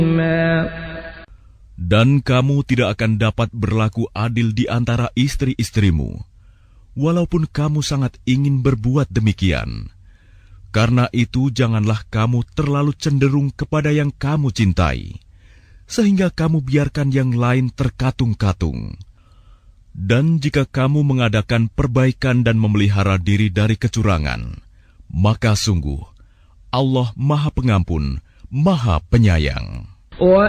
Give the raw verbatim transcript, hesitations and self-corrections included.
Dan kamu tidak akan dapat berlaku adil di antara istri-istrimu, walaupun kamu sangat ingin berbuat demikian. Karena itu janganlah kamu terlalu cenderung kepada yang kamu cintai, sehingga kamu biarkan yang lain terkatung-katung. Dan jika kamu mengadakan perbaikan dan memelihara diri dari kecurangan, maka sungguh Allah Maha Pengampun, Maha Penyayang.